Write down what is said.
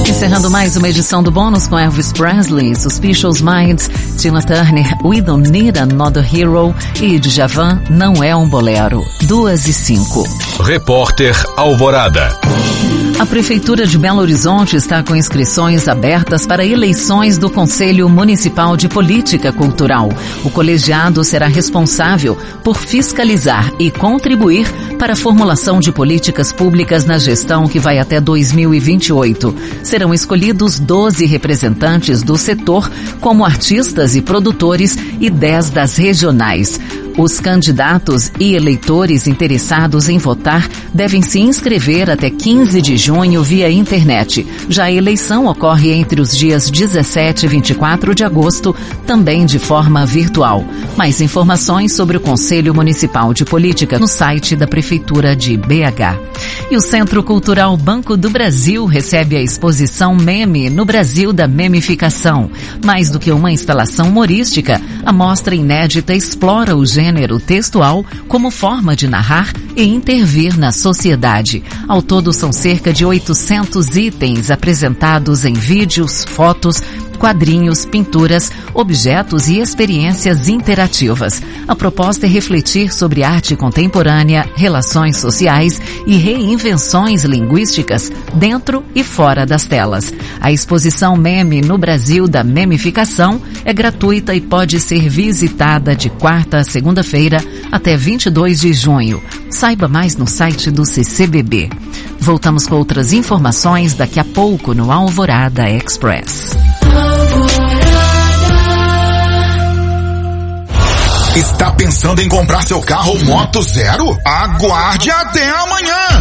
Encerrando mais uma edição do Bônus com Elvis Presley, Suspicious Minds, Tina Turner, We Don't Need Another Hero e Djavan, Não É um Bolero. 2:05. Repórter Alvorada. A Prefeitura de Belo Horizonte está com inscrições abertas para eleições do Conselho Municipal de Política Cultural. O colegiado será responsável por fiscalizar e contribuir para a formulação de políticas públicas na gestão que vai até 2028. Serão escolhidos 12 representantes do setor, como artistas e produtores, e 10 das regionais. Os candidatos e eleitores interessados em votar devem se inscrever até 15 de junho via internet. Já a eleição ocorre entre os dias 17 e 24 de agosto, também de forma virtual. Mais informações sobre o Conselho Municipal de Política no site da Prefeitura de BH. E o Centro Cultural Banco do Brasil recebe a exposição Meme no Brasil da Memificação. Mais do que uma instalação humorística, a mostra inédita explora o gênero textual como forma de narrar e intervir na sociedade. Ao todo, são cerca de 800 itens apresentados em vídeos, fotos, quadrinhos, pinturas, objetos e experiências interativas. A proposta é refletir sobre arte contemporânea, relações sociais e reinvenções linguísticas dentro e fora das telas. A exposição Meme no Brasil da Memificação é gratuita e pode ser visitada de quarta a segunda-feira até 22 de junho. Saiba mais no site do CCBB. Voltamos com outras informações daqui a pouco no Alvorada Express. Está pensando em comprar seu carro ou moto zero? Aguarde até amanhã!